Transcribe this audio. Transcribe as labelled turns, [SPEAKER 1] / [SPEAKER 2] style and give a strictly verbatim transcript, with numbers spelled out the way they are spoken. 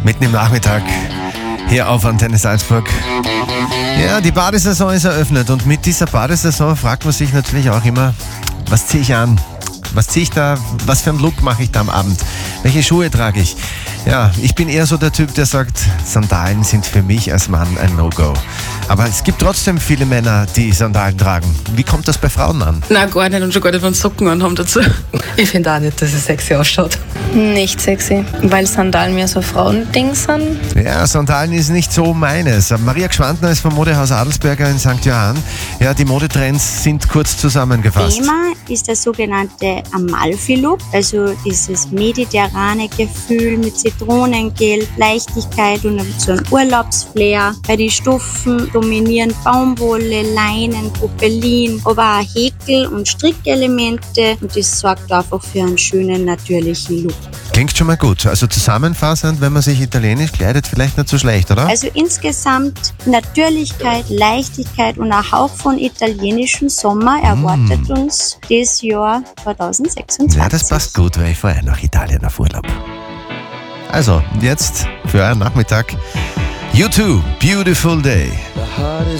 [SPEAKER 1] mitten im Nachmittag hier auf Antenne Salzburg. Ja, die Badesaison ist eröffnet und mit dieser Badesaison fragt man sich natürlich auch immer, was ziehe ich an? Was ziehe ich da? Was für einen Look mache ich da am Abend? Welche Schuhe trage ich? Ja, ich bin eher so der Typ, der sagt, Sandalen sind für mich als Mann ein No-Go. Aber es gibt trotzdem viele Männer, die Sandalen tragen. Wie kommt das bei Frauen an?
[SPEAKER 2] Nein, gar nicht und schon gar nicht, wenn sie Socken anhaben dazu.
[SPEAKER 3] Ich finde auch nicht, dass es sexy ausschaut.
[SPEAKER 4] Nicht sexy, weil Sandalen mehr so Frauending sind.
[SPEAKER 1] Ja, Sandalen ist nicht so meines. Maria Gschwandner ist vom Modehaus Adelsberger in Sankt Johann. Ja, die Modetrends sind kurz zusammengefasst.
[SPEAKER 5] Thema ist der sogenannte Amalfi-Look, also dieses mediterrane Gefühl mit Zitronengelb, Leichtigkeit und so ein Urlaubsflair. Bei den Stoffen dominieren Baumwolle, Leinen, Popelin, aber auch Häkel- und Strickelemente und das sorgt einfach für einen schönen, natürlichen Look.
[SPEAKER 1] Klingt schon mal gut. Also zusammenfassend, wenn man sich italienisch kleidet, vielleicht nicht so schlecht, oder?
[SPEAKER 5] Also insgesamt Natürlichkeit, Leichtigkeit und ein Hauch von italienischem Sommer erwartet mm. uns dieses Jahr zwanzig sechsundzwanzig.
[SPEAKER 1] Ja, das passt gut, weil ich vorher nach Italien auf Urlaub. Also, jetzt für einen Nachmittag U zwei, Beautiful Day.